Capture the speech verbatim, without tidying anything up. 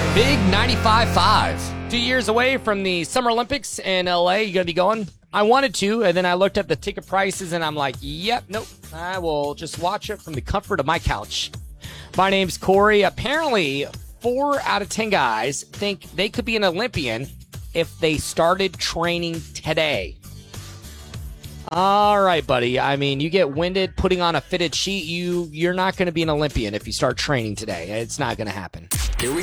Big ninety-five point five. Two years away from the Summer Olympics in L A. You going to be going? I wanted to, and then I looked at the ticket prices, and I'm like, yep, nope. I will just watch it from the comfort of my couch. My name's Corey. Apparently, four out of ten guys think they could be an Olympian if they started training today. All right, buddy. I mean, you get winded putting on a fitted sheet. You, you're not going to be an Olympian if you start training today. It's not going to happen. Here we